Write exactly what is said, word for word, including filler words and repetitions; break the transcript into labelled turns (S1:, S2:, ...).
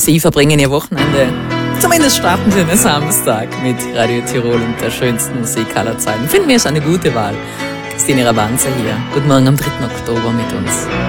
S1: Sie verbringen Ihr Wochenende. Zumindest starten Sie den Samstag mit Radio Tirol und der schönsten Musik aller Zeiten. Finden wir es eine gute Wahl. Christine Rabanza hier. Guten Morgen am dritten Oktober mit uns.